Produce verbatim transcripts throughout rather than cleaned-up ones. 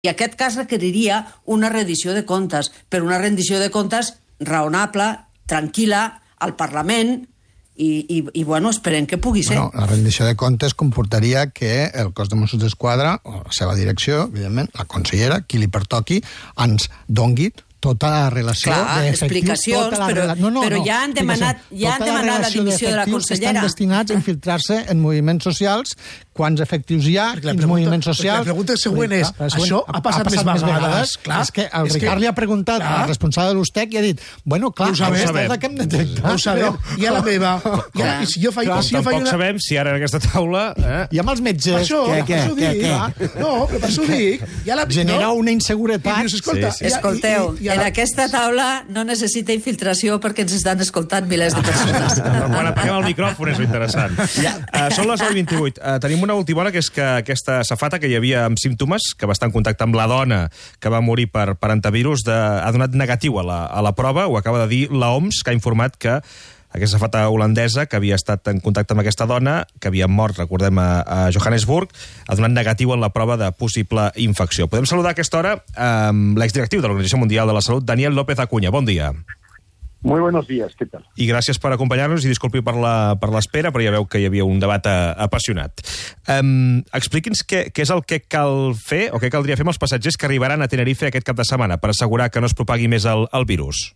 I aquest cas requeriria una rendició de comptes, però una rendició de comptes raonable, tranquil·la, al Parlament, i, i, i bueno, esperem que pugui ser. Bueno, la rendició de comptes comportaria que el cos de Mossos d'Esquadra, o la seva direcció, evidentment, la consellera, qui li pertoqui, ens dongui tota la relació Clar, d'efectius... explicacions, tota la però, rela... no, no, però no, ja han demanat, ja han demanat la dimissió de la consellera. Estan destinats a infiltrar-se en moviments socials, quants efectius hi ha, quins pregunta, moviments socials... La pregunta següent és, la següent, això ha, ha passat, ha passat més vegades? vegades? Clar, és que el és Ricard que, li ha preguntat clar, al responsable de l'U S T E C i ha dit, bueno, clar, no ho sabem, que hem detectat. No ho sabem, i a la meva... I, ara, i si jo faig, clar, si jo tampoc una... sabem si ara en aquesta taula... Eh? I amb els metges... Per això, què, per això què, dic... què? No, però per això dic... Ja la... Genera no? una inseguretat. Dius, escolta, sí, sí. Escolteu, i, i, i en la... aquesta taula no necessita infiltració perquè ens estan escoltant milers de persones. Quan apaguem el micròfon és interessant. Ja. Uh, són les nou i vint-i-vuit. Uh, tenim una última hora, que és que aquesta safata que hi havia amb símptomes, que va estar en contacte amb la dona que va morir per, per antivirus, de, ha donat negatiu a la, a la prova, ho acaba de dir l'O M S, que ha informat que aquesta safata holandesa, que havia estat en contacte amb aquesta dona, que havia mort, recordem, a, a Johannesburg, ha donat negatiu en la prova de possible infecció. Podem saludar a aquesta hora amb l'exdirectiu de l'Organització Mundial de la Salut, Daniel López Acuña. Bon dia. Muy buenos días, ¿qué tal? I gràcies per acompanyar-nos i disculpi per la, per l'espera, però ja veu que hi havia un debat a, apassionat. Um, expliqui'ns què, què és el que cal fer o què caldria fer amb els passatgers que arribaran a Tenerife aquest cap de setmana per assegurar que no es propagui més el, el virus.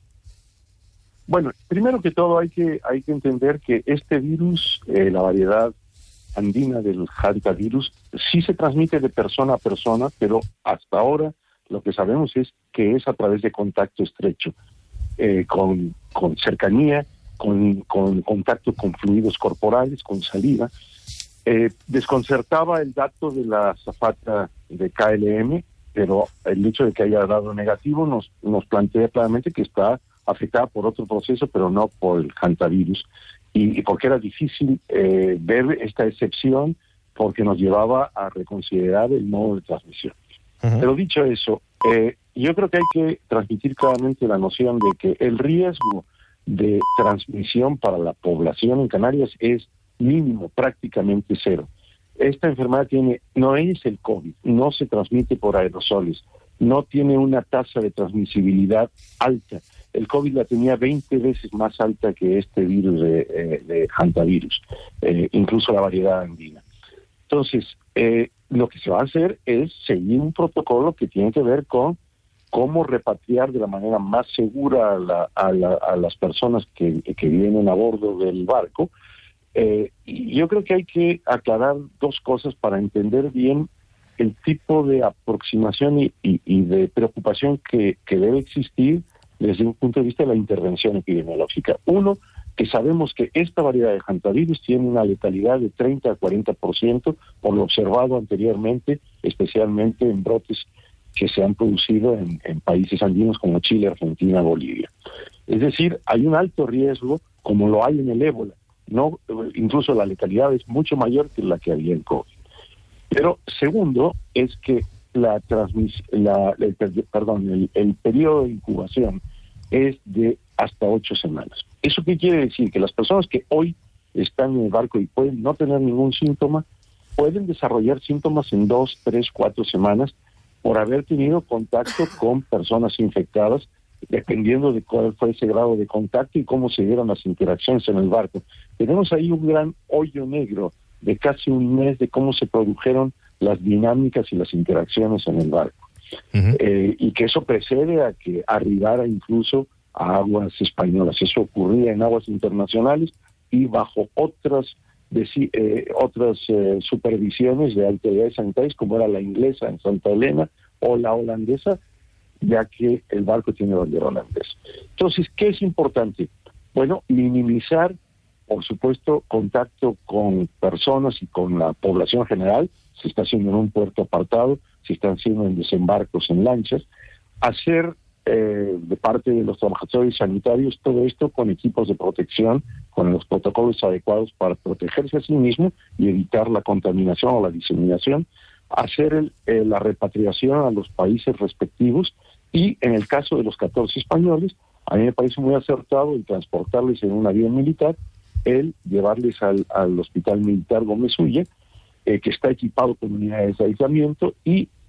Bueno, primero que todo hay que, hay que entender que este virus, eh, la variedad andina del hantavirus, sí se transmite de persona a persona, pero hasta ahora lo que sabemos es que es a través de contacto estrecho. Eh, con, con cercanía, con, con contacto con fluidos corporales, con saliva. Eh, desconcertaba el dato de la azafata de K L M, pero el hecho de que haya dado negativo nos, nos plantea claramente que está afectada por otro proceso, pero no por el hantavirus. Y, y porque era difícil eh, ver esta excepción, porque nos llevaba a reconsiderar el modo de transmisión. Uh-huh. Pero dicho eso, eh, yo creo que hay que transmitir claramente la noción de que el riesgo de transmisión para la población en Canarias es mínimo, prácticamente cero. Esta enfermedad tiene, no es el COVID, no se transmite por aerosoles, no tiene una tasa de transmisibilidad alta. El COVID la tenía veinte veces más alta que este virus de, de hantavirus, eh, incluso la variedad andina. Entonces, eh, lo que se va a hacer es seguir un protocolo que tiene que ver con cómo repatriar de la manera más segura a, la, a, la, a las personas que, que vienen a bordo del barco. Eh, y yo creo que hay que aclarar dos cosas para entender bien el tipo de aproximación y, y, y de preocupación que, que debe existir desde un punto de vista de la intervención epidemiológica. Uno, que sabemos que esta variedad de hantavirus tiene una letalidad de treinta a cuarenta por ciento por lo observado anteriormente, especialmente en brotes que se han producido en, en países andinos como Chile, Argentina, Bolivia. Es decir, hay un alto riesgo, como lo hay en el ébola. No, incluso la letalidad es mucho mayor que la que había en COVID. Pero segundo, es que la transmis, la, el, perdón, el, el periodo de incubación es de hasta ocho semanas. ¿Eso qué quiere decir? Que las personas que hoy están en el barco y pueden no tener ningún síntoma, pueden desarrollar síntomas en dos, tres, cuatro semanas por haber tenido contacto con personas infectadas, dependiendo de cuál fue ese grado de contacto y cómo se dieron las interacciones en el barco. Tenemos ahí un gran hoyo negro de casi un mes de cómo se produjeron las dinámicas y las interacciones en el barco. Uh-huh. Eh, y que eso precede a que arribara incluso a aguas españolas. Eso ocurría en aguas internacionales y bajo otras de, eh, otras eh, supervisiones de autoridades sanitarias, como era la inglesa en Santa Elena o la holandesa, ya que el barco tiene bandera holandesa. Entonces, ¿qué es importante? Bueno, minimizar, por supuesto, contacto con personas y con la población general. Se está haciendo en un puerto apartado, se están haciendo en desembarcos en lanchas. Hacer eh, de parte de los trabajadores sanitarios todo esto con equipos de protección, con los protocolos adecuados para protegerse a sí mismo y evitar la contaminación o la diseminación. Hacer el, eh, la repatriación a los países respectivos y, en el caso de los catorce españoles, a mí me parece muy acertado el transportarles en un avión militar, el llevarles al, al Hospital Militar Gómez Ulla, eh, que está equipado con unidades de aislamiento, y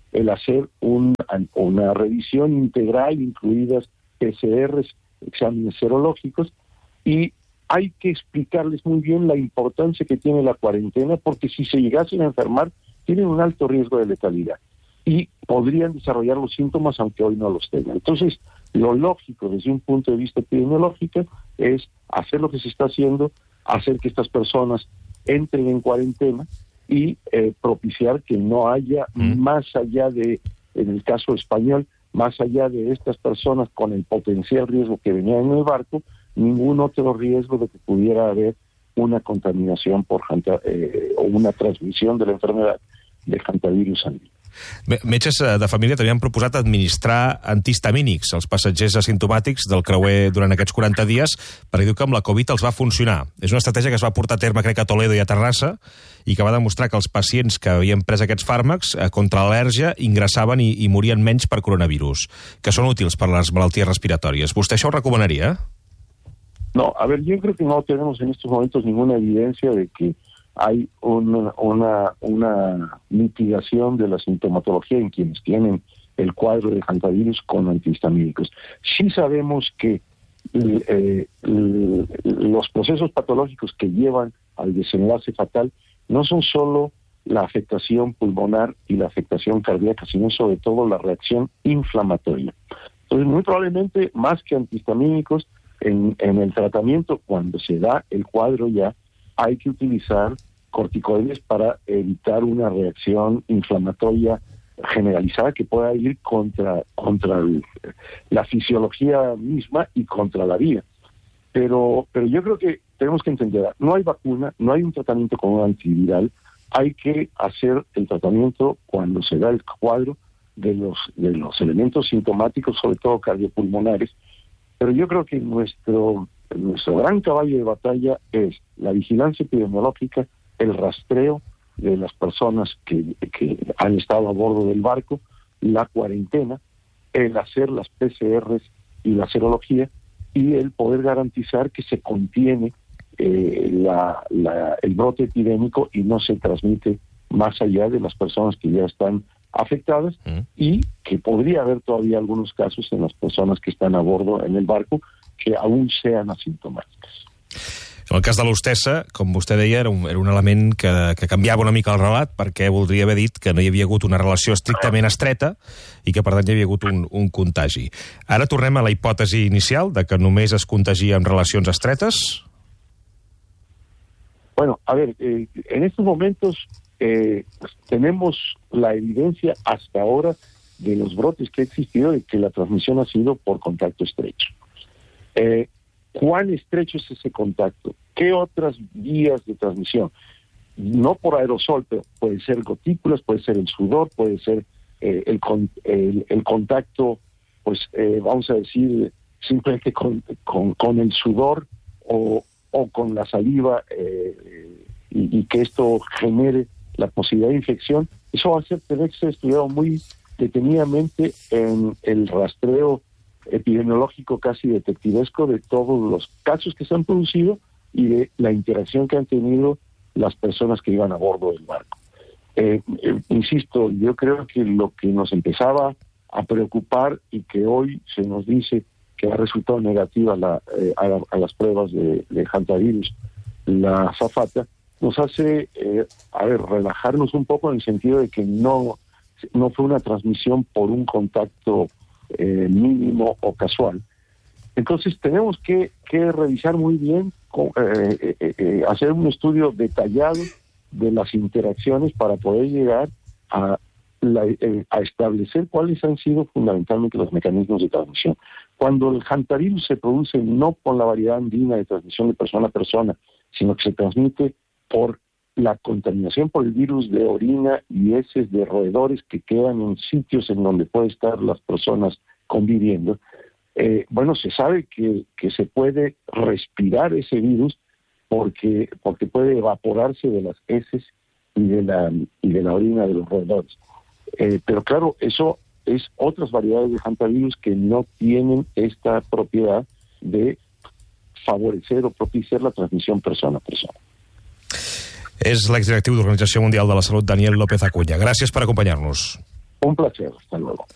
el hacer un, una revisión integral, incluidas P C Rs, exámenes serológicos, y hay que explicarles muy bien la importancia que tiene la cuarentena, porque si se llegasen a enfermar, tienen un alto riesgo de letalidad y podrían desarrollar los síntomas aunque hoy no los tengan. Entonces, lo lógico desde un punto de vista epidemiológico es hacer lo que se está haciendo, hacer que estas personas entren en cuarentena y eh, propiciar que no haya mm. más allá de, en el caso español, más allá de estas personas con el potencial riesgo que venían en el barco, ningún otro riesgo de que pudiera haber una contaminación por eh, o una transmisión de la enfermedad de hantavirus andino. Metges de família també han proposat administrar antihistamínics als passatgers asimptomàtics del creuer durant aquests quaranta dies, perquè diu que amb la Covid els va funcionar. És una estratègia que es va portar a terme, crec, a Toledo i a Terrassa, i que va demostrar que els pacients que havien pres aquests fàrmacs eh, contra l'al·lèrgia ingressaven i, i morien menys per coronavirus, que són útils per les malalties respiratòries. ¿Vostè això ho recomanaria? No, a ver, yo creo que no tenemos en estos momentos ninguna evidencia de que hay una, una, una mitigación de la sintomatología en quienes tienen el cuadro de hantavirus con antihistamínicos. Sí sabemos que eh, los procesos patológicos que llevan al desenlace fatal no son solo la afectación pulmonar y la afectación cardíaca, sino sobre todo la reacción inflamatoria. Entonces, muy probablemente, más que antihistamínicos, en, en el tratamiento, cuando se da el cuadro ya, hay que utilizar corticoides para evitar una reacción inflamatoria generalizada que pueda ir contra, contra el, la fisiología misma y contra la vida. Pero, pero yo creo que tenemos que entender, no hay vacuna, no hay un tratamiento con un antiviral, hay que hacer el tratamiento cuando se da el cuadro de los, de los elementos sintomáticos, sobre todo cardiopulmonares. Pero yo creo que nuestro, nuestro gran caballo de batalla es la vigilancia epidemiológica, el rastreo de las personas que, que han estado a bordo del barco, la cuarentena, el hacer las P C Rs y la serología, y el poder garantizar que se contiene eh, la, la, el brote epidémico y no se transmite más allá de las personas que ya están afectadas, mm. y que podría haber todavía algunos casos en las personas que están a bordo en el barco que aún sean asintomáticas. En el cas de l'hostessa, com vostè deia, era un, era un element que, que canviava una mica el relat, perquè voldria haver dit que no hi havia hagut una relació estrictament estreta i que, per tant, hi havia hagut un, un contagi. Ara tornem a la hipòtesi inicial de que només es contagia amb relacions estretes? Bueno, a ver, eh, en estos momentos eh, tenemos la evidencia hasta ahora de los brotes que ha existido de que la transmisión ha sido por contacto estrecho. Eh, ¿Cuán estrecho es ese contacto? ¿Qué otras vías de transmisión? No por aerosol, pero puede ser gotículas, puede ser el sudor, puede ser eh, el, el, el contacto, pues eh, vamos a decir, simplemente con, con, con el sudor o, o con la saliva eh, y, y que esto genere la posibilidad de infección. Eso va a ser, tener que ser estudiado muy detenidamente en el rastreo epidemiológico casi detectivesco de todos los casos que se han producido y de la interacción que han tenido las personas que iban a bordo del barco. Eh, eh, insisto, yo creo que lo que nos empezaba a preocupar y que hoy se nos dice que ha resultado negativa la, eh, a, a las pruebas de, de hantavirus, la azafata, nos hace, eh, a ver, relajarnos un poco en el sentido de que no, no fue una transmisión por un contacto Eh, mínimo o casual. Entonces tenemos que, que revisar muy bien, eh, eh, eh, hacer un estudio detallado de las interacciones para poder llegar a, la, eh, a establecer cuáles han sido fundamentalmente los mecanismos de transmisión. Cuando el hantavirus se produce no por la variedad andina de transmisión de persona a persona, sino que se transmite por la contaminación por el virus de orina y heces de roedores que quedan en sitios en donde pueden estar las personas conviviendo, eh, bueno, se sabe que, que se puede respirar ese virus porque, porque puede evaporarse de las heces y de la, y de la orina de los roedores. Eh, pero claro, eso es otras variedades de hantavirus que no tienen esta propiedad de favorecer o propiciar la transmisión persona a persona. És l'exdirectiu d'Organització Mundial de la Salut, Daniel López Acuña. Gràcies per acompanyar-nos. Un placer, hasta luego.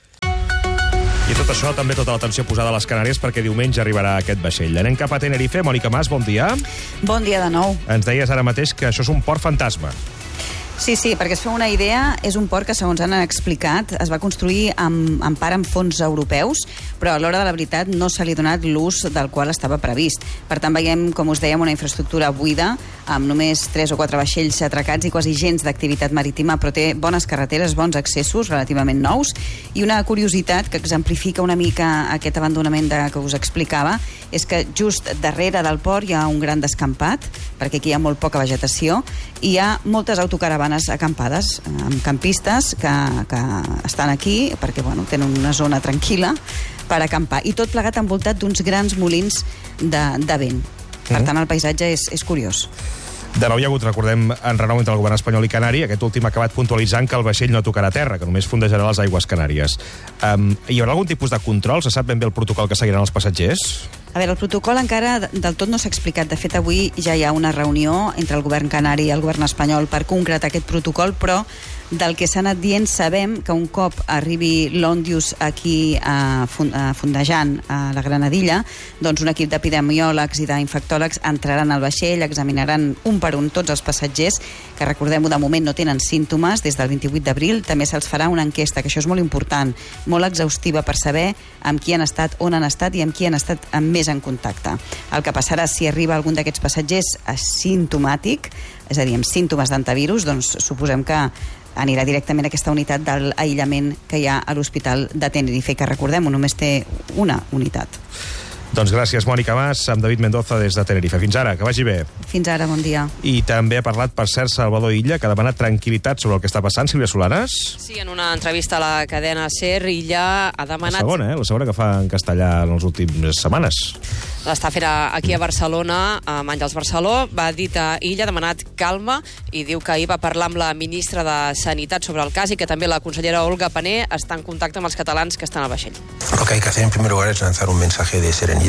I tot això, també tota l'atenció posada a les Canàries perquè diumenge arribarà aquest vaixell. Anem cap a Tenerife. Mònica Mas, bon dia. Bon dia de nou. Ens deies ara mateix que això és un port fantasma. Sí, sí, perquè es feu una idea, és un port que, segons han explicat, es va construir amb, amb part amb fons europeus, però a l'hora de la veritat no se li ha donat l'ús del qual estava previst. Per tant, veiem, com us dèiem, una infraestructura buida, amb només tres o quatre vaixells atracats i quasi gens d'activitat marítima, però té bones carreteres, bons accessos, relativament nous, i una curiositat que exemplifica una mica aquest abandonament de, que us explicava, és que just darrere del port hi ha un gran descampat, perquè aquí hi ha molt poca vegetació, i hi ha moltes autocaravanes acampades, amb campistes que, que estan aquí perquè bueno, tenen una zona tranquil·la per acampar, i tot plegat envoltat d'uns grans molins de, de vent. Per mm. tant, el paisatge és, és curiós. De nou hi ha hagut, recordem, enrenou entre el govern espanyol i canari. Aquest últim ha acabat puntualitzant que el vaixell no tocarà terra, que només fondejarà les aigües canàries. Um, hi haurà algun tipus de control? Se sap ben bé el protocol que seguiran els passatgers? A veure, el protocol encara del tot no s'ha explicat. De fet, avui ja hi ha una reunió entre el govern canari i el govern espanyol per concretar aquest protocol, però del que s'ha anat dient sabem que un cop arribi l'Ondius aquí a, a fondejant a la Granadilla, doncs un equip d'epidemiòlegs i d'infectòlegs entraran al vaixell, examinaran un per un tots els passatgers, que recordem-ho, de moment no tenen símptomes des del vint-i-vuit d'abril. També se'ls farà una enquesta, que això és molt important, molt exhaustiva, per saber amb qui han estat, on han estat i amb qui han estat més en contacte. El que passarà si arriba algun d'aquests passatgers asimptomàtic, és a dir, amb símptomes d'antivirus, doncs suposem que anirà directament a aquesta unitat d'aïllament que hi ha a l'Hospital de Tenerife, que recordem-ho, només té una unitat. Doncs gràcies, Mònica Mas, amb David Mendoza des de Tenerife. Fins ara, que vagi bé. Fins ara, bon dia. I també ha parlat, per cert, Salvador Illa, que ha demanat tranquil·litat sobre el que està passant. Sílvia Solanes? Sí, en una entrevista a la cadena SER, Illa ha demanat... La segona, eh? La segona que fa en castellà en les últimes setmanes. L'està fent aquí a Barcelona, amb Àngels Barceló. Va dir que Illa ha demanat calma i diu que ahir va parlar amb la ministra de Sanitat sobre el cas i que també la consellera Olga Pané està en contacte amb els catalans que estan al vaixell. Lo que hay que hacer en primer lugar es lanzar un mensaje de serenidad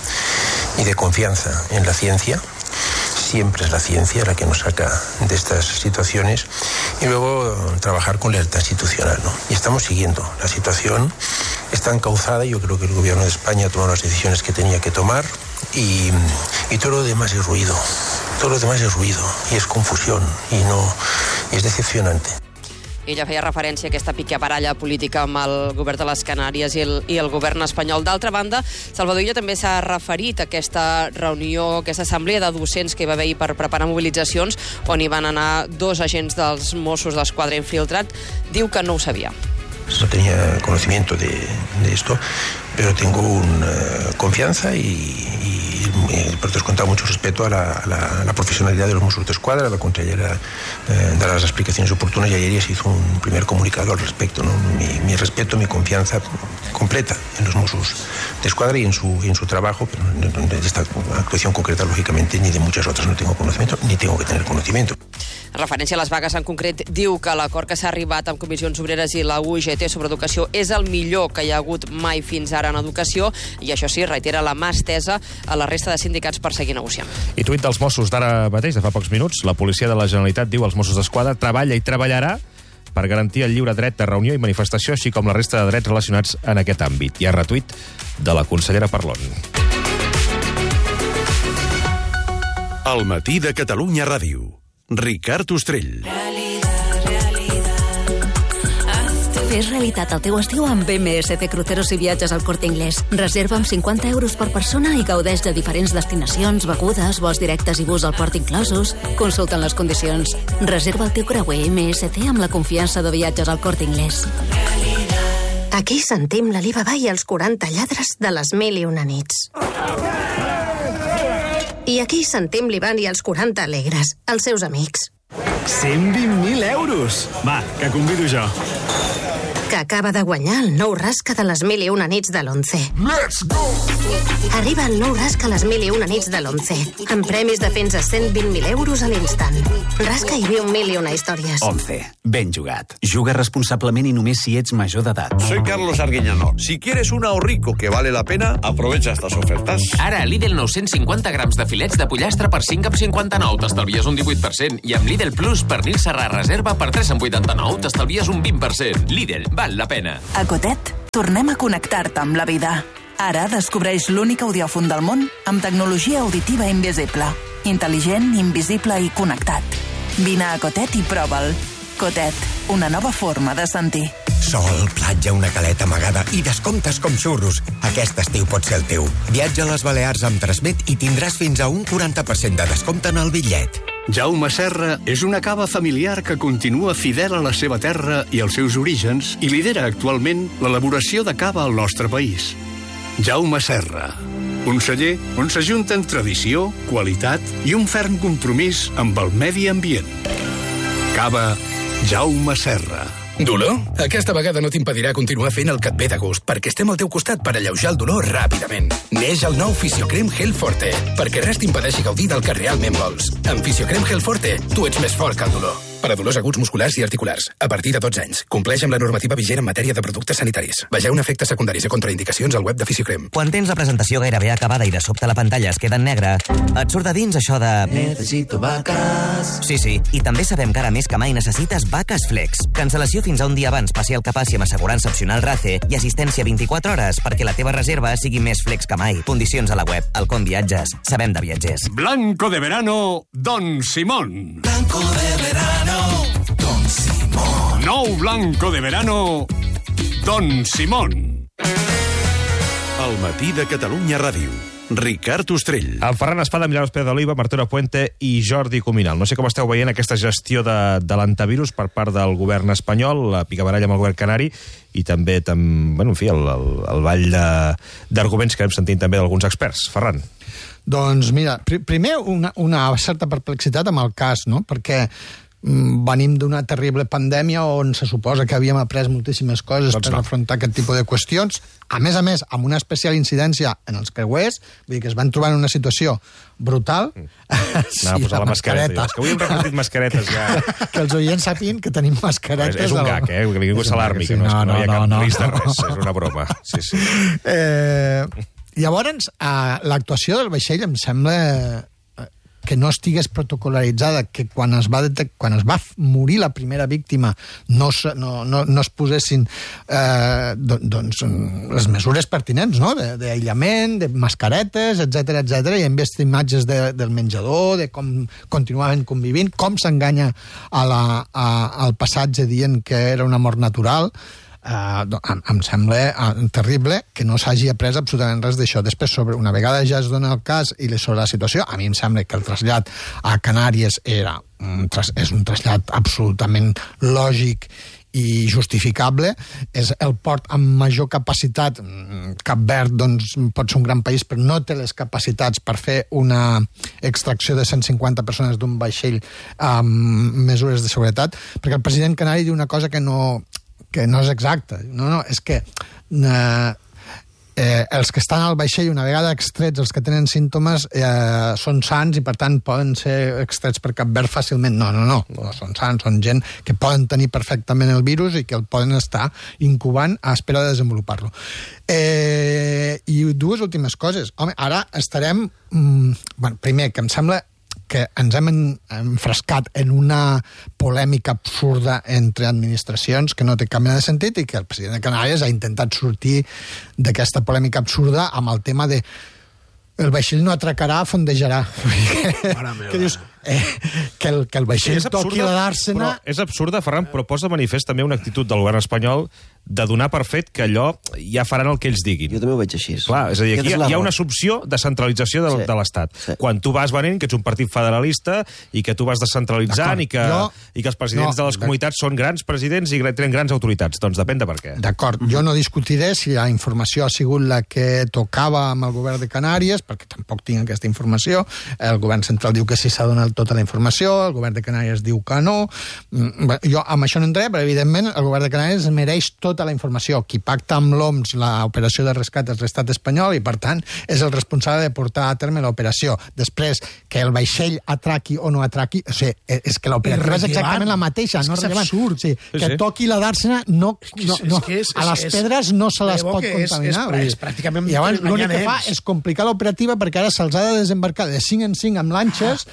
y de confianza en la ciencia. Siempre es la ciencia la que nos saca de estas situaciones, y luego trabajar con lealtad institucional, ¿no? Y estamos siguiendo. La situación está encauzada y yo creo que el gobierno de España ha tomado las decisiones que tenía que tomar, y, y todo lo demás es ruido. Todo lo demás es ruido y es confusión y no y es decepcionante. Ella feia referència a aquesta picabaralla política amb el govern de les Canàries i el, i el govern espanyol. D'altra banda, Salvador Illa també s'ha referit a aquesta reunió, aquesta assemblea de docents que hi va haver per preparar mobilitzacions, on hi van anar dos agents dels Mossos d'Esquadra infiltrat. Diu que no ho sabia. No tenía conocimiento de, de esto, pero tengo una confianza y, y, y por descontado mucho respeto a la, a la, a la profesionalidad de los Mossos de Escuadra. La consellera eh, dará las explicaciones oportunas y ayer ya se hizo un primer comunicado al respecto, ¿no? Mi, mi respeto, mi confianza completa en los Mossos de Escuadra y en su, y en su trabajo, pero de esta actuación concreta, lógicamente, ni de muchas otras no tengo conocimiento, ni tengo que tener conocimiento. En referència a les vagues en concret, diu que l'acord que s'ha arribat amb Comissions Obreres i la U G T sobre educació és el millor que hi ha hagut mai fins ara en educació, i això sí, reitera la mà estesa a la resta de sindicats per seguir negociant. I tuit dels Mossos d'ara mateix, de fa pocs minuts, la policia de la Generalitat diu als Mossos d'Esquadra treballa i treballarà per garantir el lliure dret de reunió i manifestació, així com la resta de drets relacionats en aquest àmbit. Hi ha retuit de la consellera Parlon. El matí de Catalunya Ràdio. Ricard Ostrell. Fes realitat el teu estiu amb M S C Cruceros i Viatges al Corte Inglés. Reserva amb cinquanta euros per persona i gaudeix de diferents destinacions, begudes, vols directes i bus al port inclosos. Consulta les condicions. Reserva el teu creuer M S C amb la confiança de Viatges al Corte Inglés. Aquí sentim l'Alibaba i els quaranta lladres de les mil i una nits. I aquí sentim l'Ivan i els quaranta alegres, els seus amics. cent vint mil euros! Va, que convido jo. Que acaba de guanyar el nou rasca de les mil i una nits de l'Once. Let's go! Arriba el nou rasca a les mil i una nits de l'Once, amb premis de fins a cent vint mil euros a l'instant. Rasca i viu mil i una històries. Once, ben jugat. Juga responsablement i només si ets major d'edat. Soy Carlos Arguiñano. Si quieres un ahorrico que vale la pena, aprovecha estas ofertas. Ara a Lidl nou-cents cinquanta grams de filets de pollastre per cinc coma cinquanta-nou, t'estalvies un divuit per cent. I amb Lidl Plus, pernil serrà reserva per tres coma vuitanta-nou, t'estalvies un vint per cent. Lidl, val la pena. A Cotet, tornem a connectar-te amb la vida. Ara descobreix l'únic audiòfon del món amb tecnologia auditiva invisible. Intel·ligent, invisible i connectat. Vine a Cotet i prova'l. Cotet, una nova forma de sentir. Sol, platja, una caleta amagada i descomptes com xurros. Aquest estiu pot ser el teu. Viatja a les Balears amb Transmet i tindràs fins a un quaranta per cent de descompte en el bitllet. Jaume Serra és una cava familiar que continua fidel a la seva terra i als seus orígens i lidera actualment l'elaboració de cava al nostre país. Jaume Serra, un celler on s'ajunten tradició, qualitat i un ferm compromís amb el medi ambient. Cava Jaume Serra. Dolor? Aquesta vegada no t'impedirà continuar fent el que et ve de gust, perquè estem al teu costat per alleujar el dolor ràpidament. Neix el nou Fisiocrem Gel Forte, perquè res t'impedeixi gaudir del que realment vols. Amb Fisiocrem Gel Forte, tu ets més fort que el dolor. Per a dolors aguts musculars i articulars, a partir de dotze anys. Compleix amb la normativa vigent en matèria de productes sanitaris. Vegeu efectes secundaris i contraindicacions al web de Fisiocrem. Quan tens la presentació gairebé acabada i de sobte la pantalla es queda en negre, et surt de dins això de... Necesito vacas. Sí, sí, i també sabem que ara més que mai necessites Vacas Flex. Cancel·lació fins a un dia abans, passi el que passi amb assegurança opcional RACE i assistència vint-i-quatre hores perquè la teva reserva sigui més flex que mai. Condicions a la web. Alcon Viatges. Sabem de viatgers. Blanco de verano, Don Simón. Blanco de verano, Don Simón. Nou Blanco de verano, Don Simón. El matí de Catalunya Ràdio. Ricard Ostrell. En Ferran Espada, Milagros Pérez d'Oliva, Martura Puente i Jordi Cuminal. No sé com esteu veient aquesta gestió de, de l'antivirus per part del govern espanyol, la picabaralla amb el govern canari i també, tam, bueno, en fi, el, el, el ball d'arguments que hem sentit també d'alguns experts. Ferran. Doncs mira, pr primer una, una certa perplexitat amb el cas, no? Perquè venim d'una terrible pandèmia on se suposa que havíem après moltíssimes coses doncs per no. afrontar aquest tipus de qüestions. A més a més, amb una especial incidència en els creuers, vull dir que es van trobar en una situació brutal. Mm. Sí, Anava a posar la, la mascareta. És que avui hem repartit mascaretes ja. Que els oients sàpiguen que tenim mascaretes. És, és un gag, eh? Que ningú s'alarmi, que no, no, no, no hi ha cap no, risc de res. No. És una broma. Sí, sí. Eh, llavors, eh, l'actuació del vaixell em sembla que no estigués protocolaritzada, que quan es va, quan es va morir la primera víctima no, no, no, no es posessin eh, doncs, les mesures pertinents, no? D'aïllament, de, de mascaretes, etcètera, etcètera, i hem vist imatges de, del menjador, de com continuaven convivint, com s'enganya a la, a, al passatge dient que era una mort natural. Uh, em, em sembla uh, terrible que no s'hagi après absolutament res d'això. Després, sobre una vegada ja es dona el cas i sobre la situació, a mi em sembla que el trasllat a Canàries era un tras, és un trasllat absolutament lògic i justificable. És el port amb major capacitat. Cap Verd doncs, pot ser un gran país, però no té les capacitats per fer una extracció de cent cinquanta persones d'un vaixell amb mesures de seguretat, perquè el president canari diu una cosa que no que no és exacte. No, no, és que eh, eh, els que estan al vaixell, una vegada extrets, els que tenen símptomes, eh, són sants i, per tant, poden ser extrets per Cap Verd fàcilment. No, no, no, no són sants, són gent que poden tenir perfectament el virus i que el poden estar incubant a espera de desenvolupar-lo. Eh, I dues últimes coses. Home, ara estarem... Mm, bueno, primer, que em sembla que ens hem enfrescat en una polèmica absurda entre administracions que no té cap mena de sentit i que el president de Canàries ha intentat sortir d'aquesta polèmica absurda amb el tema de el vaixell no atracarà, fondejarà. Que dius, eh, que, el, que el vaixell absurda, toqui la dàrsena... És absurda, Ferran, però posa de manifest també una actitud del govern espanyol de donar per fet que allò ja faran el que ells diguin. Jo també ho veig així. Clar, és a dir, aquí hi ha, hi ha una assumpció de centralització de, sí. de l'Estat. Sí. Quan tu vas venent que ets un partit federalista i que tu vas descentralitzant i que, jo... i que els presidents no, de les comunitats són grans presidents i tenen grans autoritats. Doncs depèn de per què. D'acord, jo no discutiré si la informació ha sigut la que tocava amb el govern de Canàries, perquè tampoc tinc aquesta informació. El govern central diu que sí s'ha donat tota la informació, el govern de Canàries diu que no. Jo amb això no entraré, però evidentment el govern de Canàries mereix tota la informació. Qui pacta amb l'O M S l'operació de rescat és l'estat espanyol i, per tant, és el responsable de portar a terme l'operació. Després, que el vaixell atraqui o no atraqui, o sigui, és que l'operativa és exactament la mateixa, no és absurd. Sí, que sí. Toqui la dàrsena, no, no, no. És és, a les és, pedres no se les pot contaminar. És, és, és pràcticament... I llavors l'únic que fa és complicar l'operativa perquè ara se'ls ha de desembarcar de cinc en cinc amb lanxes, eh,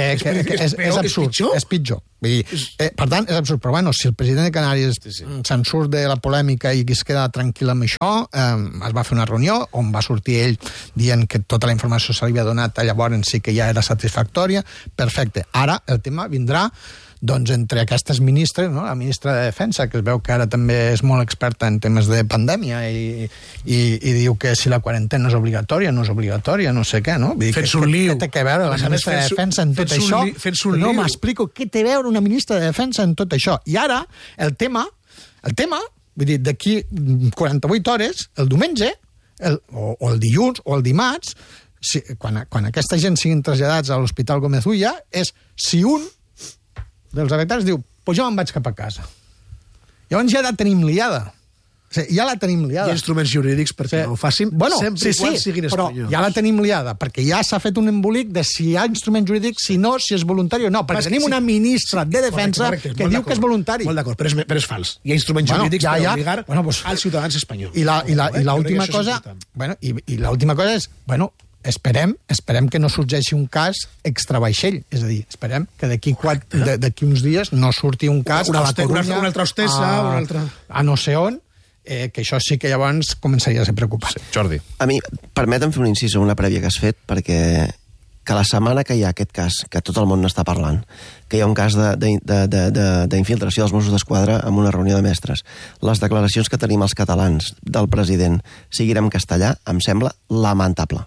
que, que, que és, és absurd, és, és pitjor. Vull dir, eh, per tant, és absurd. Però bueno, si el president de Canàries sí, sí. se'n surt de la polèmica i es queda tranquil amb això, eh, es va fer una reunió on va sortir ell dient que tota la informació se li havia donat, llavors sí que ja era satisfactòria. Perfecte. Ara el tema vindrà doncs entre aquestes ministres, no? La ministra de Defensa, que es veu que ara també és molt experta en temes de pandèmia i, i, i diu que si la quarantena és obligatòria, no és obligatòria, no sé què, no? Fent-se un liu. Què té que veure la ministra de Defensa en tot això? No m'explico què té a veure una ministra de Defensa en tot això. I ara, el tema, el tema, vull dir, d'aquí quaranta-vuit hores, el diumenge, el, o, o el dilluns, o el dimarts, si, quan, quan aquesta gent siguin traslladats a l'Hospital Gómez Ulla, és si un dels afectats diu, pues jo me'n vaig cap a casa. Llavors ja la tenim liada. O sigui, ja la tenim liada. Hi ha instruments jurídics perquè sí. ho facin bueno, sempre sí, i quan sí, siguin però espanyols. Ja la tenim liada, perquè ja s'ha fet un embolic de si hi ha instruments jurídics, si no, si és voluntari o no. Perquè Pas tenim sí. una ministra de Defensa correcte, correcte, que diu que és voluntari. Molt d'acord, però, és, però és fals. Hi ha instruments bueno, jurídics ja, per ja. obligar bueno, pues, als ciutadans espanyols. I la, i la, eh? i l'última cosa... Bueno, i, i l'última cosa és... Bueno, esperem, esperem que no sorgeixi un cas extravaixell. És a dir, esperem que d'aquí uns dies no surti un cas una, a la Corunya, una altra hostessa, a, una altra... a no sé on, eh, que això sí que llavors començaria a ser preocupant. Sí, Jordi. A mi, permetem fer un incís a una prèvia que has fet, perquè que la setmana que hi ha aquest cas, que tot el món n'està parlant, que hi ha un cas d'infiltració dels Mossos d'Esquadra en una reunió de mestres, les declaracions que tenim els catalans del president siguin en castellà, em sembla lamentable.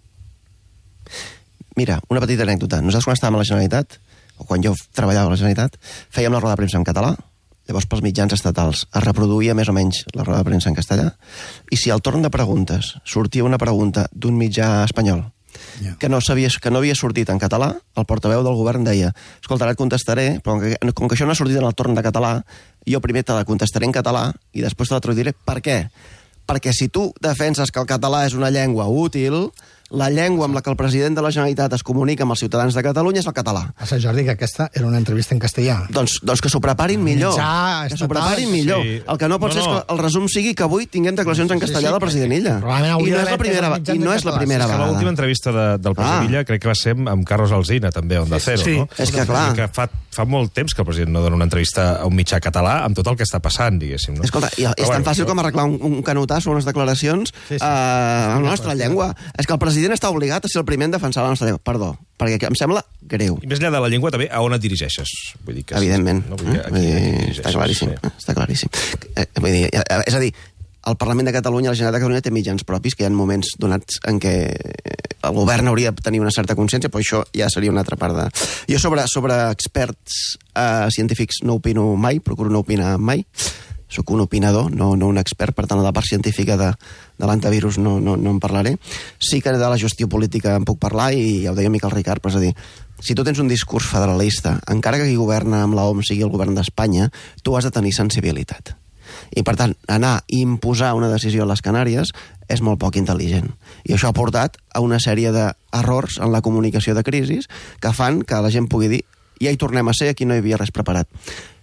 Mira, una petita anècdota. Nosaltres quan estàvem a la Generalitat, o quan jo treballava a la Generalitat, fèiem la roda de premsa en català, llavors pels mitjans estatals es reproduïa més o menys la roda de premsa en castellà, i si al torn de preguntes sortia una pregunta d'un mitjà espanyol yeah. que, no sabia, que no havia sortit en català, el portaveu del govern deia, escolta, ara et contestaré, però com que, com que això no ha sortit en el torn de català, jo primer te la contestaré en català i després te la traduiré. Per què? Perquè si tu defenses que el català és una llengua útil, la llengua amb la que el president de la Generalitat es comunica amb els ciutadans de Catalunya és el català. Passa, Jordi, que aquesta era una entrevista en castellà. Doncs, doncs que s'ho preparin millor. Ja, que s'ho preparin millor. Sí. El que no pot no, ser és que el resum sigui que avui tinguem declaracions en castellà sí, sí, del president Illa. I no és la primera, i no és la primera vegada. L'última entrevista de, del president ah. Illa crec que va ser amb Carlos Alsina, també, Onda Cero, sí, no? És que, clar... Que fa, fa molt temps que el president no dona una entrevista a un mitjà català amb tot el que està passant, diguéssim. No? Escolta, és Però, tan bueno, fàcil com arreglar un, un canotasso o unes declaracions sí, sí. Uh, en la nostra llengua. És que el president està obligat a ser el primer en defensar la nostra llengua. Perdó, perquè em sembla greu. I més enllà de la llengua, també, a on et dirigeixes? Vull dir que evidentment. No? Vull dir, aquí, aquí està claríssim. Sí. Està claríssim. Eh, vull dir, és a dir, el Parlament de Catalunya, la Generalitat de Catalunya té mitjans propis, que hi ha moments donats en què el govern hauria de tenir una certa consciència, però això ja seria una altra part de... Jo sobre, sobre experts eh, científics no opino mai, procuro no opinar mai. Soc un opinador, no, no un expert, per tant, la part científica de, de l'antivirus no, no, no en parlaré. Sí que de la gestió política en puc parlar, i ja ho deia Miquel Ricard, però és a dir, si tu tens un discurs federalista, encara que qui governa amb l'O M S sigui el govern d'Espanya, tu has de tenir sensibilitat. I, per tant, anar i imposar una decisió a les Canàries és molt poc intel·ligent. I això ha portat a una sèrie d'errors en la comunicació de crisis que fan que la gent pugui dir ja hi tornem a ser, aquí no hi havia res preparat.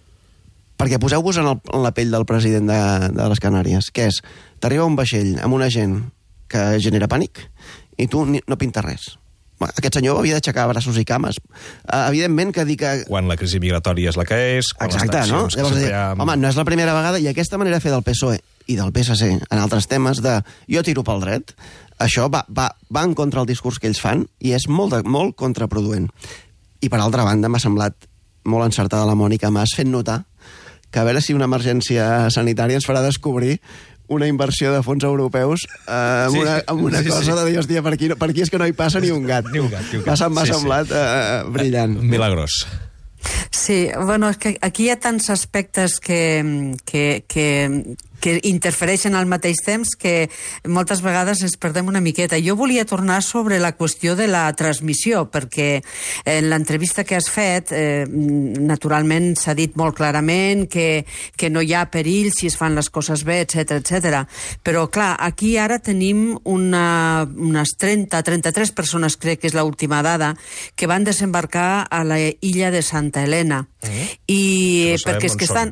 Perquè poseu-vos en, el, en la pell del president de, de les Canàries, que és, t'arriba un vaixell amb una gent que genera pànic i tu ni, no pintes res. Aquest senyor havia d'aixecar braços i cames. Uh, evidentment que dir que... Quan la crisi migratòria és la que és... Quan exacte, no? Llavors, dir, ha... home, no és la primera vegada, i aquesta manera de fer del P S O E i del P S C en altres temes de jo tiro pel dret, això va, va, va en contra del discurs que ells fan i és molt, de, molt contraproduent. I per altra banda m'ha semblat molt encertada la Mònica Mas fent notar que a veure si una emergència sanitària ens farà descobrir una inversió de fons europeus eh, amb, sí, una, amb una sí, cosa sí. de dir, hòstia, per aquí, per aquí és que no hi passa ni un gat. Ni un gat, ni un gat. M'ha sí, semblat sí. eh, brillant. Milagros. Sí, bueno, és que aquí hi ha tants aspectes que, que, que, que interfereixen al mateix temps que moltes vegades ens perdem una miqueta. Jo volia tornar sobre la qüestió de la transmissió, perquè en l'entrevista que has fet, eh, naturalment s'ha dit molt clarament que, que no hi ha perill si es fan les coses bé, etcètera, etcètera. Però, clar, aquí ara tenim una, unes trenta, trenta-tres persones, crec que és l'última dada, que van desembarcar a la illa de Santa Helena. Mm-hmm. I no perquè és que estan...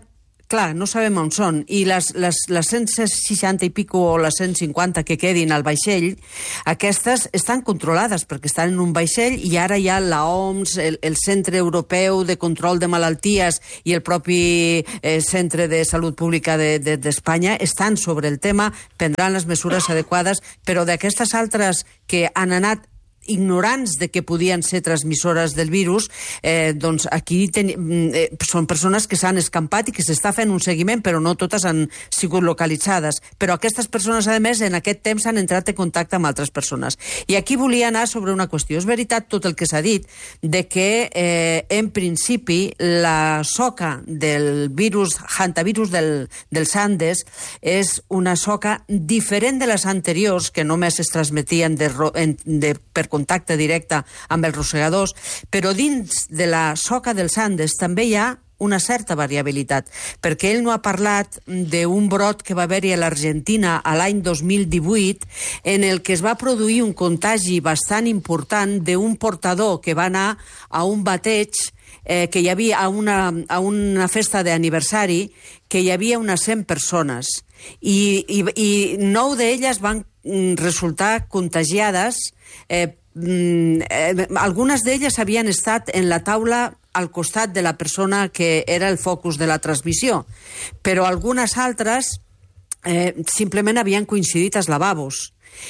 clar, no sabem on són. I les, les, les cent seixanta i pico o les cent cinquanta que quedin al vaixell, aquestes estan controlades perquè estan en un vaixell i ara hi ha la O M S, el, el Centre Europeu de Control de Malalties i el propi eh, Centre de Salut Pública d'Espanya de, de, estan sobre el tema, prendran les mesures adequades, però d'aquestes altres que han anat ignorants de que podien ser transmissores del virus, eh, doncs aquí ten, eh, són persones que s'han escampat i que s'està fent un seguiment, però no totes han sigut localitzades. Però aquestes persones, a més, en aquest temps han entrat en contacte amb altres persones. I aquí volia anar sobre una qüestió. És veritat tot el que s'ha dit, de que eh, en principi la soca del virus, hantavirus del, del Sandes, és una soca diferent de les anteriors, que només es transmetien de, de, per contacte directe amb els rosegadors, però dins de la soca dels Andes també hi ha una certa variabilitat, perquè ell no ha parlat d'un brot que va haver-hi a l'Argentina a l'any dos mil divuit, en el que es va produir un contagi bastant important d'un portador que va anar a un bateig eh, que hi havia a una, a una festa d'aniversari, que hi havia unes cent persones, i, i, i nou d'elles van resultar contagiades. eh, Eh, algunes d'elles havien estat en la taula al costat de la persona que era el focus de la transmissió, però algunes altres eh, simplement havien coincidit als lavabos.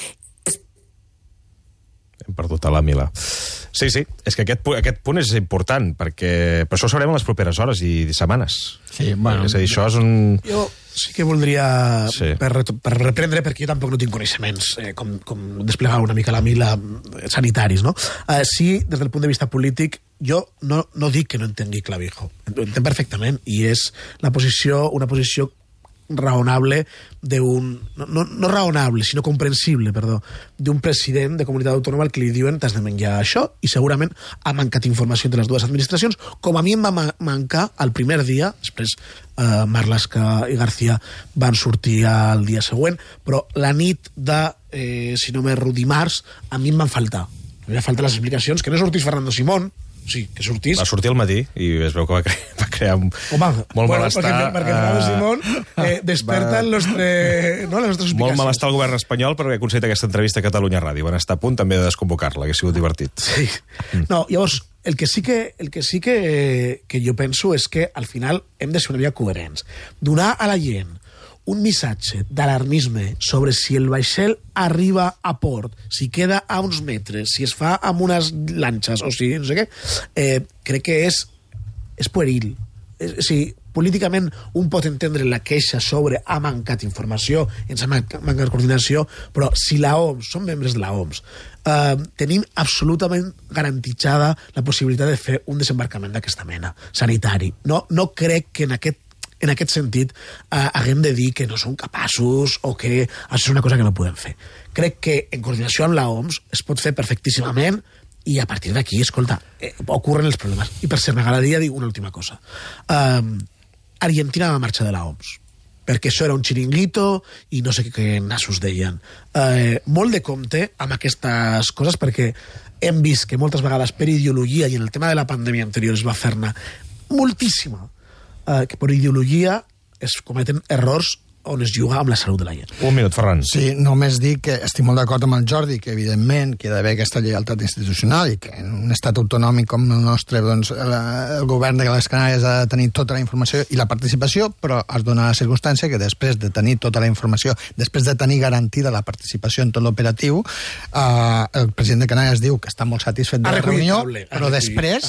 Hem perdut a la Mila. Sí, sí, és que aquest, aquest punt és important, perquè per això ho sabrem en les properes hores i setmanes. Sí, bueno... És a dir, això és un... Jo sí que voldria, sí. per, per reprendre, perquè jo tampoc no tinc coneixements, eh, com, com desplegar una mica la Mila eh, sanitaris, no? Eh, sí, des del punt de vista polític, jo no, no dic que no entengui Clavijo. Ho entenc perfectament, i és la posició, una posició raonable d'un... No, no, no raonable, sinó comprensible, perdó, d'un president de comunitat autònoma al que li diuen t'has de menjar això, i segurament ha mancat informació entre les dues administracions, com a mi em va mancar el primer dia, després eh, Marlaska i García van sortir al dia següent, però la nit de, eh, si no m'erro, dimarts, a mi em van faltar. Em van faltar les explicacions, que no sortís Fernando Simón, sí, que sortís... Va sortir al matí i es veu que va, cre va crear un, Home, molt bueno, malestar... Perquè, perquè Fernando uh, Simón eh, desperta va... el nostre, no, les nostres explicacions. Molt malestar al govern espanyol perquè ha concedit aquesta entrevista a Catalunya Ràdio. Van estar a punt també de desconvocar-la, que ha sigut divertit. Sí. Mm. No, llavors, el que sí que, el que, sí que, que jo penso és que al final hem de ser una mica coherents. Donar a la gent un missatge d'alarmisme sobre si el vaixell arriba a port, si queda a uns metres, si es fa amb unes lanxes, o si no sé què, eh, crec que és, és pueril. És, o sigui, políticament un pot entendre la queixa sobre ha mancat informació, ens ha mancat coordinació, però si la O M S, som membres de la O M S, eh, tenim absolutament garantitzada la possibilitat de fer un desembarcament d'aquesta mena, sanitari. No, no crec que en aquest en aquest sentit, eh, haguem de dir que no som capaços o que això és una cosa que no podem fer. Crec que en coordinació amb la O M S es pot fer perfectíssimament i a partir d'aquí, escolta, eh, ocorren els problemes. I per cert, m'agradaria dir una última cosa. Um, Argentina va marxar de la O M S perquè això era un xiringuito i no sé què, què nassos deien. Eh, molt de compte amb aquestes coses perquè hem vist que moltes vegades per ideologia i en el tema de la pandèmia anterior es va fer-ne moltíssima, Uh, que per ideologia es cometen errors on es juga amb la salut de la gent. Un minut, Ferran. Sí, només dic que estic molt d'acord amb el Jordi, que evidentment que hi ha d'haver aquesta lleialtat institucional i que en un estat autonòmic com el nostre, doncs, la, el govern de les Canàries ha de tenir tota la informació i la participació, però es dona la circumstància que després de tenir tota la informació, després de tenir garantida la participació en tot l'operatiu, eh, el president de Canàries diu que està molt satisfet de la reunió, però després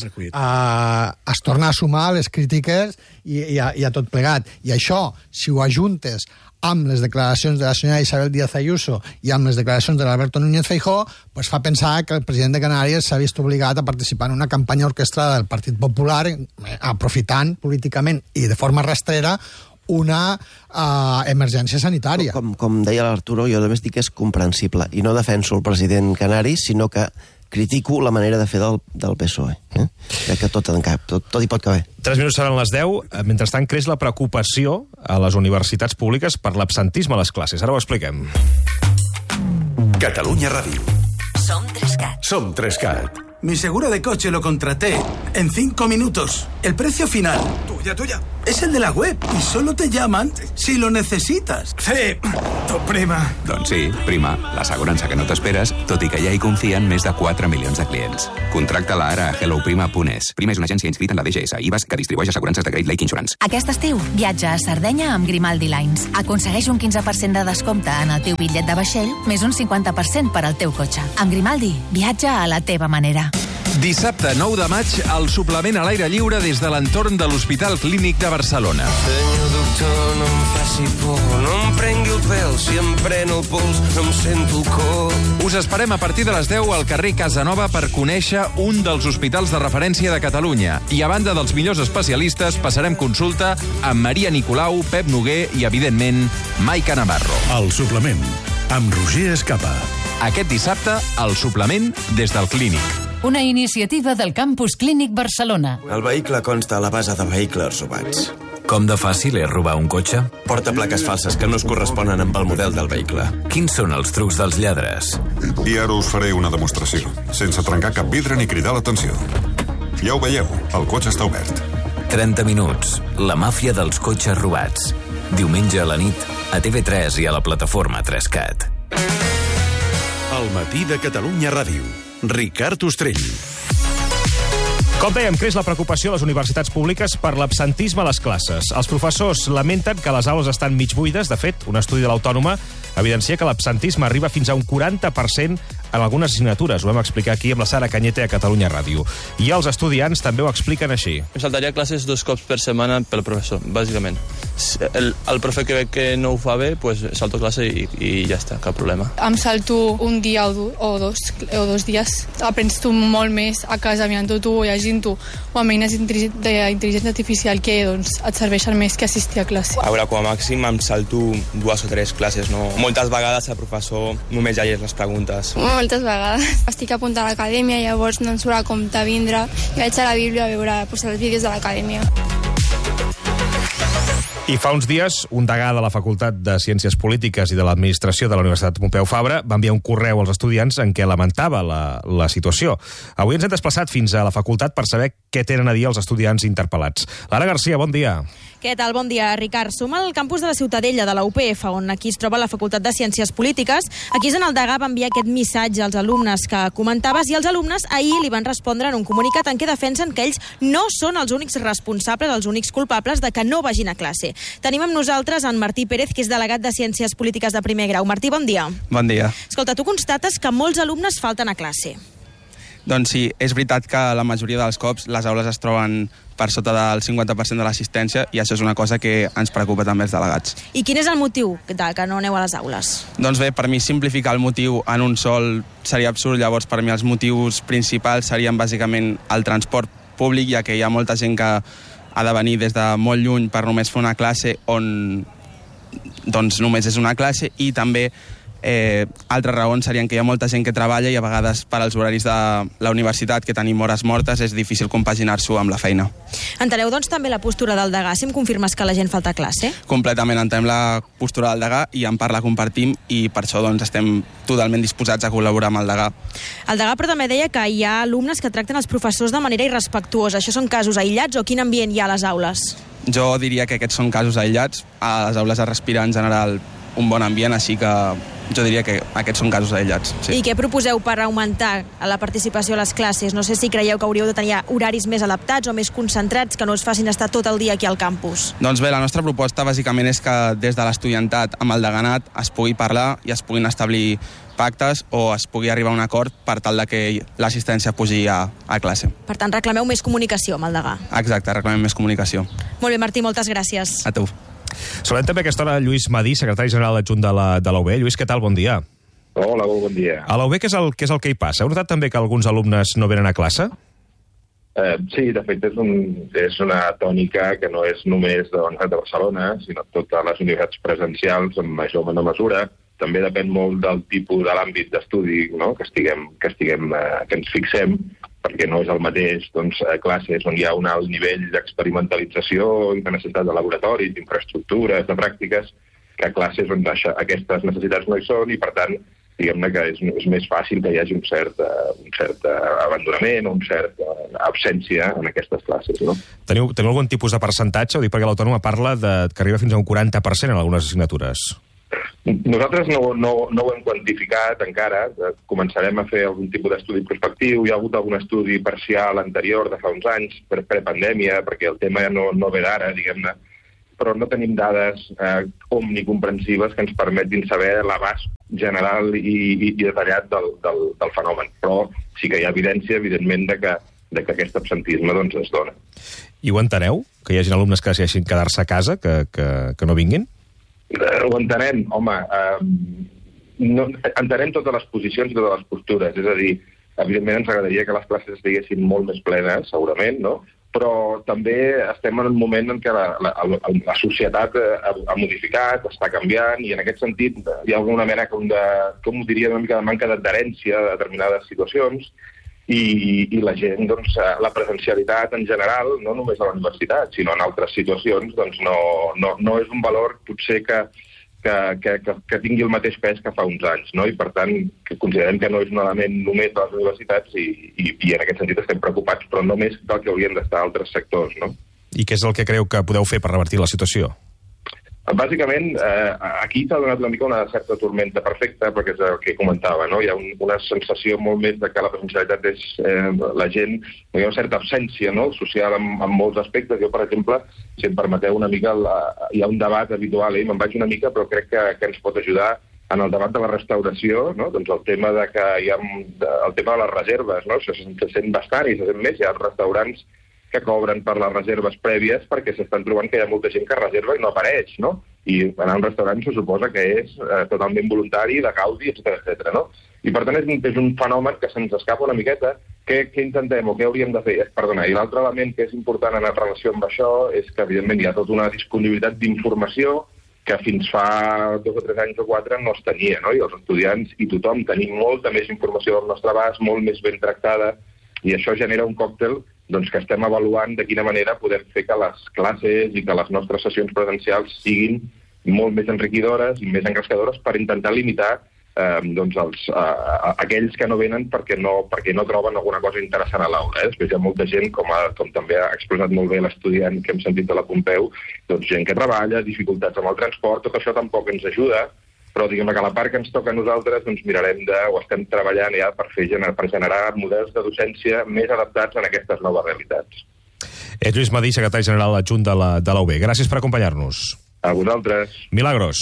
eh, es torna a sumar les crítiques i, i, a, i a tot plegat. I això, si ho ajuntes amb les declaracions de la senyora Isabel Díaz Ayuso i amb les declaracions de l'Alberto Núñez Feijóo, pues fa pensar que el president de Canàries s'ha vist obligat a participar en una campanya orquestrada del Partit Popular, aprofitant políticament i de forma rastrera una uh, emergència sanitària. Com, com deia l'Arturo, jo només dic que és comprensible, i no defenso el president canari, sinó que critico la manera de fer del, del P S O E. Eh? Crec que tot, tot, tot hi pot caber. Tres minuts seran les deu. Mentrestant, creix la preocupació a les universitats públiques per l'absentisme a les classes. Ara ho expliquem. Catalunya Ràdio. Som Trescat. Som Trescat. Mi seguro de coche lo contraté en cinco minutos. El precio final... Tuya, tuya. Es el de la web y solo te llaman si lo necessites. Sí, tu prima. Doncs sí, prima, l'assegurança que no t'esperes, tot i que ja hi confien més de quatre milions de clients. Contracta-la ara a hello prima punt es. Prima és una agència inscrita en la D G S i I V A S que distribueix assegurances de Great Lake Insurance. Aquest estiu, viatja a Sardenya amb Grimaldi Lines. Aconsegueix un quinze per cent de descompte en el teu bitllet de vaixell, més un cinquanta per cent per al teu cotxe. Amb Grimaldi, viatja a la teva manera. Dissabte nou de maig, el suplement a l'aire lliure des de l'entorn de l'Hospital Clínic de Barcelona. Senyor doctor, no em faci por, no em prengui el pèl, si em pren el pols, no em sento el cor. Us esperem a partir de les deu al carrer Casanova per conèixer un dels hospitals de referència de Catalunya. I a banda dels millors especialistes, passarem consulta amb Maria Nicolau, Pep Noguer i, evidentment, Maica Navarro. El suplement, amb Roger Escapa. Aquest dissabte, el suplement des del Clínic. Una iniciativa del Campus Clínic Barcelona. El vehicle consta a la base de vehicles robats. Com de fàcil és robar un cotxe? Porta plaques falses que no es corresponen amb el model del vehicle. Quins són els trucs dels lladres? I ara us faré una demostració, sense trencar cap vidre ni cridar l'atenció. Ja ho veieu, el cotxe està obert. trenta minuts. La màfia dels cotxes robats. Diumenge a la nit, a T V tres i a la plataforma tres cat. El matí de Catalunya Ràdio. Ricard Ostrell. Com dèiem, creix la preocupació a les universitats públiques per l'absentisme a les classes. Els professors lamenten que les aules estan mig buides. De fet, un estudi de l'Autònoma evidencia que l'absentisme arriba fins a un quaranta per cent en algunes assignatures. Ho vam explicar aquí amb la Sara Cañete a Catalunya Ràdio. I els estudiants també ho expliquen així. Em saltaria classes dos cops per setmana pel professor, bàsicament. El, el profe que veig que no ho fa bé, pues salto classe i, i ja està, cap problema. Em salto un dia o, o, dos, o dos dies. Aprens tu molt més a casa mirant-ho tu o llegint-ho o amb eines d'intel·ligència artificial que doncs, et serveixen més que assistir a classe. A veure, com a màxim em salto dues o tres classes, no? Moltes vegades el professor només llegeix les preguntes. Moltes vegades. Estic apuntant a l'acadèmia, llavors no em surt a compte vindre i vaig a la Bíblia a veure pues, els vídeos de l'acadèmia. I fa uns dies, un degà de la Facultat de Ciències Polítiques i de l'Administració de la Universitat Pompeu Fabra va enviar un correu als estudiants en què lamentava la, la situació. Avui ens hem desplaçat fins a la facultat per saber què tenen a dir els estudiants interpel·lats. Lara Garcia, bon dia. Què tal? Bon dia, Ricard. Som al campus de la Ciutadella, de la U P F, on aquí es troba la Facultat de Ciències Polítiques. Aquí és on el degà va enviar aquest missatge als alumnes que comentaves, i els alumnes ahir li van respondre en un comunicat en què defensen que ells no són els únics responsables, els únics culpables de que no vagin a classe. Tenim amb nosaltres en Martí Pérez, que és delegat de Ciències Polítiques de primer grau. Martí, bon dia. Bon dia. Escolta, tu constates que molts alumnes falten a classe. Doncs sí, és veritat que la majoria dels cops les aules es troben per sota del cinquanta per cent de l'assistència i això és una cosa que ens preocupa també els delegats. I quin és el motiu de que no aneu a les aules? Doncs bé, per mi simplificar el motiu en un sol seria absurd. Llavors, per mi els motius principals serien bàsicament el transport públic, ja que hi ha molta gent que ha de venir des de molt lluny per només fer una classe on doncs només és una classe, i també Eh, altres raons serien que hi ha molta gent que treballa i a vegades per als horaris de la universitat, que tenim hores mortes, és difícil compaginar-s'ho amb la feina. Enteneu doncs també la postura del degà, si em confirmes que la gent falta a classe? Completament entenem la postura del degà i en part la compartim, i per això doncs, estem totalment disposats a col·laborar amb el degà. El degà però també deia que hi ha alumnes que tracten els professors de manera irrespectuosa. Això són casos aïllats o quin ambient hi ha a les aules? Jo diria que aquests són casos aïllats. A les aules es respira en general un bon ambient, així que jo diria que aquests són casos aïllats. Sí. I què proposeu per augmentar la participació a les classes? No sé si creieu que hauríeu de tenir horaris més adaptats o més concentrats, que no es facin estar tot el dia aquí al campus. Doncs bé, la nostra proposta bàsicament és que des de l'estudiantat amb el deganat es pugui parlar i es puguin establir pactes o es pugui arribar a un acord per tal de que l'assistència pugi a, a classe. Per tant, reclameu més comunicació amb el degà. Exacte, reclamem més comunicació. Molt bé, Martí, moltes gràcies. A tu. Saludem també a aquesta hora Lluís Madí, secretari general adjunt de la, de la U B. Lluís, què tal? Bon dia. Hola, bon dia. A la U B, què és el, què és el que hi passa? Heu notat també que alguns alumnes no venen a classe? Eh, sí, de fet, és, un, és una tònica que no és només de la Universitat de Barcelona, sinó totes les universitats presencials, en major o menor mesura. També depèn molt del tipus de l'àmbit d'estudi, no? que, estiguem, que, estiguem, eh, que ens fixem, perquè no és el mateix doncs, classes on hi ha un alt nivell d'experimentalització i de necessitat de laboratoris, d'infraestructures, de pràctiques, que classes on això, aquestes necessitats no hi són i, per tant, diguem-ne que és, és més fàcil que hi hagi un cert, uh, un cert uh, abandonament o un cert uh, absència en aquestes classes, no? Teniu, teniu algun tipus de percentatge? Ho dic perquè l'autònoma parla de, que arriba fins a un quaranta per cent en algunes assignatures. Nosaltres no, no, no ho hem quantificat encara. Començarem a fer algun tipus d'estudi prospectiu. Hi ha hagut algun estudi parcial anterior de fa uns anys, per prepandèmia, perquè el tema no, no ve d'ara, diguem-ne, però no tenim dades eh, omnicomprensives que ens permetin saber l'abast general i, i, i detallat del, del, del fenomen. Però sí que hi ha evidència, evidentment, de que, de que aquest absentisme doncs, es dona. I ho enteneu? Que hi hagi alumnes que decideixin quedar-se a casa, que, que, que no vinguin? Eh, ho entenem, home. Eh, no, entenem totes les posicions i totes les postures. És a dir, evidentment ens agradaria que les classes estiguessin molt més plenes, segurament, no? Però també estem en un moment en què la, la, la societat ha, ha modificat, està canviant, i en aquest sentit hi ha alguna mena com de, com ho diria, una mica de manca d'adherència a determinades situacions, i, i la gent, doncs, la presencialitat en general, no només a la universitat, sinó en altres situacions, doncs no, no, no és un valor potser que, que, que, que, que tingui el mateix pes que fa uns anys, no? I per tant que considerem que no és un element només de les universitats i, i, i en aquest sentit estem preocupats, però no més del que haurien d'estar altres sectors, no? I què és el que creu que podeu fer per revertir la situació? Bàsicament, eh, aquí s'ha donat una mica una certa tormenta perfecta, perquè és el que comentava, no? Hi ha un, una sensació molt més de que la presencialitat és eh, la gent, hi ha una certa absència, no?, social en, en molts aspectes. Jo, per exemple, si em permeteu una mica, la, hi ha un debat habitual, eh? Me'n vaig una mica, però crec que, que ens pot ajudar en el debat de la restauració, no? Doncs el tema de que hi ha el tema de les reserves, no? Això se sent bastant i se sent més. Hi ha restaurants que cobren per les reserves prèvies perquè s'estan trobant que hi ha molta gent que reserva i no apareix, no? I anar a un restaurant se suposa que és eh, totalment voluntari, de gaudi, etcètera, etcètera, no? I per tant és un, és un fenomen que se'ns escapa una miqueta. Què, què intentem o què hauríem de fer? Perdona, i l'altre element que és important en relació amb això és que, evidentment, hi ha tota una disponibilitat d'informació que fins fa dos o tres anys o quatre no es tenia, no? I els estudiants i tothom tenim molta més informació del nostre abast, molt més ben tractada, i això genera un còctel doncs, que estem avaluant de quina manera podem fer que les classes i que les nostres sessions presencials siguin molt més enriquidores i més engrescadores per intentar limitar eh, doncs els, eh, aquells que no venen perquè no, perquè no troben alguna cosa interessant a l'aula. Eh? Després hi ha molta gent, com, a, com també ha expressat molt bé l'estudiant que hem sentit de la Pompeu, doncs gent que treballa, dificultats amb el transport, tot això tampoc ens ajuda, però diguem que a la part que ens toca a nosaltres doncs mirarem de, o estem treballant ja per, fer, per generar models de docència més adaptats a aquestes noves realitats. És Lluís Madí, secretari general adjunt de la, de la U B. Gràcies per acompanyar-nos. A vosaltres. Milagros.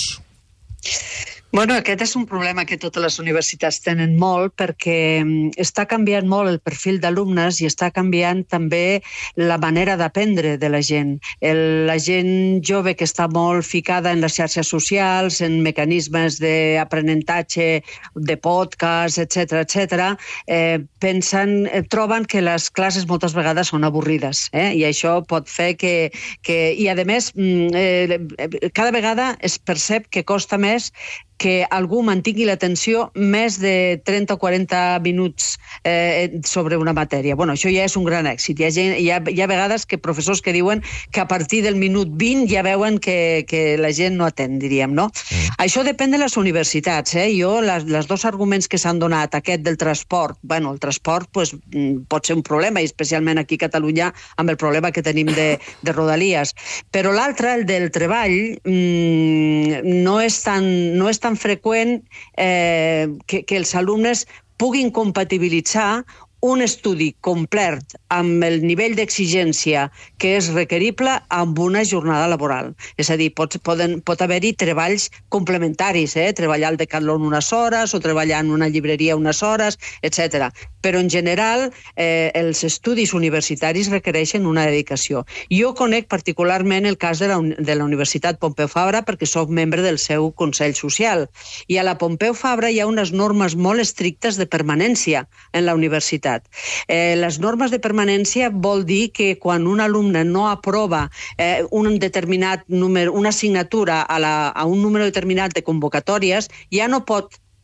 Bueno, aquest és un problema que totes les universitats tenen molt perquè està canviant molt el perfil d'alumnes i està canviant també la manera d'aprendre de la gent. El, la gent jove que està molt ficada en les xarxes socials, en mecanismes d'aprenentatge, de podcast, etcètera, etcètera, eh, pensen, eh, troben que les classes moltes vegades són avorrides, eh? I això pot fer que... que i, a més, eh, cada vegada es percep que costa més que algú mantingui l'atenció més de trenta o quaranta minuts eh, sobre una matèria. Bueno, això ja és un gran èxit. Hi ha, gent, hi ha, hi ha vegades que professors que diuen que a partir del minut vint ja veuen que, que la gent no atén, diríem, no? Mm. Això depèn de les universitats, eh? Jo, les, les dos arguments que s'han donat, aquest del transport, bueno, el transport pues, pot ser un problema, i especialment aquí a Catalunya, amb el problema que tenim de, de Rodalies. Però l'altre, el del treball, mmm, no és tan, no és tan freqüent eh, que, que els alumnes puguin compatibilitzar un estudi complet amb el nivell d'exigència que és requerible amb una jornada laboral. És a dir, pot, poden, pot haver-hi treballs complementaris, eh? Treballar al Decathlon unes hores o treballar en una llibreria unes hores, etcètera. Però en general eh, els estudis universitaris requereixen una dedicació. Jo conec particularment el cas de la, de la Universitat Pompeu Fabra perquè soc membre del seu Consell Social. I a la Pompeu Fabra hi ha unes normes molt estrictes de permanència en la universitat. Eh, les normes de permanència vol dir que quan un alumne no aprova eh, un determinat número, una assignatura a, la, a un número determinat de convocatòries, ja no pot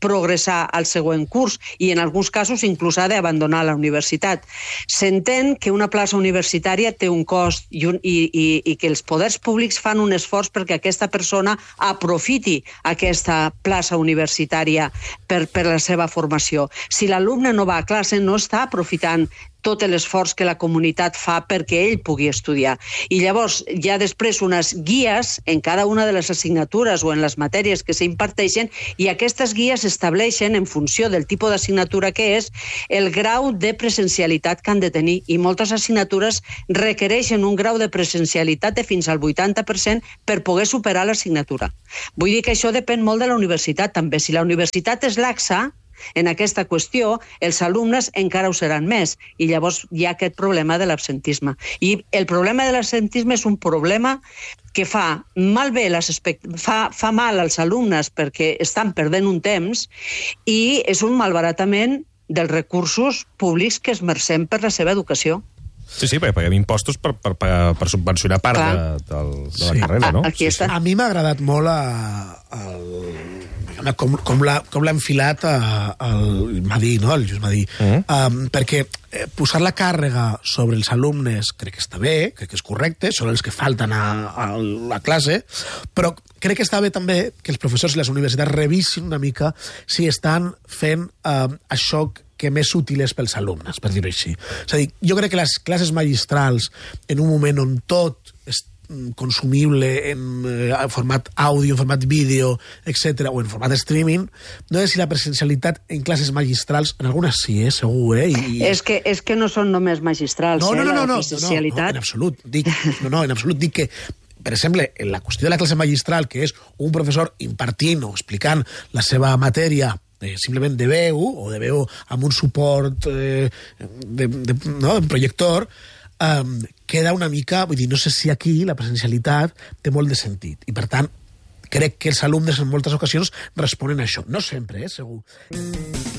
progressar al següent curs i en alguns casos inclús ha d'abandonar la universitat. S'entén que una plaça universitària té un cost i, un, i, i, i que els poders públics fan un esforç perquè aquesta persona aprofiti aquesta plaça universitària per, per la seva formació. Si l'alumne no va a classe, no està aprofitant tot l'esforç que la comunitat fa perquè ell pugui estudiar. I llavors hi ha després unes guies en cada una de les assignatures o en les matèries que s'imparteixen i aquestes guies estableixen, en funció del tipus d'assignatura que és, el grau de presencialitat que han de tenir. I moltes assignatures requereixen un grau de presencialitat de fins al vuitanta per cent per poder superar l'assignatura. Vull dir que això depèn molt de la universitat també. Si la universitat és laxa en aquesta qüestió, els alumnes encara ho seran més i llavors hi ha aquest problema de l'absentisme. I el problema de l'absentisme és un problema que fa malbé fa, fa mal als alumnes perquè estan perdent un temps i és un malbaratament dels recursos públics que esmercem per la seva educació. Sí, sí, perquè paguem impostos per, per, per, per subvencionar part de, de, de la sí. carrera, no? Aquí està. A mi m'ha agradat molt a, a, com, com l'ha enfilat el Madí, no? El Just Madí. Mm. Um, perquè posar la càrrega sobre els alumnes crec que està bé, crec que és correcte, són els que falten a, a la classe, però crec que està bé també que els professors i les universitats revisin una mica si estan fent um, això que més útil és pels alumnes, per dir-ho així. És a dir, jo crec que les classes magistrals, en un moment on tot és consumible en eh, format àudio, en format vídeo, etcètera, o en format streaming, no és si la presencialitat en classes magistrals, en algunes sí, eh, segur, eh? I... És, que, és que no són només magistrals, no, no, no, eh, no, la no, presencialitat. No, no, en absolut. Dic, no, no, en absolut dic que per exemple, en la qüestió de la classe magistral, que és un professor impartint o explicant la seva matèria eh, simplement de veu, o de veu amb un suport eh, de, de, no, d'un projector, eh, queda una mica... Vull dir, no sé si aquí la presencialitat té molt de sentit. I, per tant, crec que els alumnes en moltes ocasions responen a això. No sempre, eh, segur.